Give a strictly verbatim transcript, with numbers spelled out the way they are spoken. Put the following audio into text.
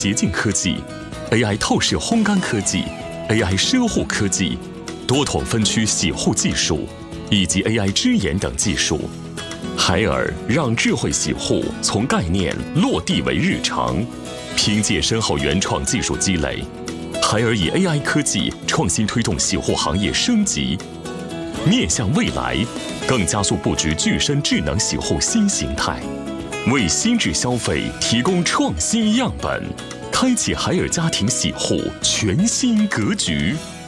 洁净科技、A I 透视烘干科技、A I 奢护科技、多筒分区洗护技术以及 A I 织眼等技术。海尔让智慧洗护从概念落地为日常。凭借深厚原创技术积累，海尔以 A I 科技创新推动洗护行业升级，面向未来，更加速布局具身智能洗护新形态，为心智消费提供创新样本，开启海尔家庭洗护全新格局。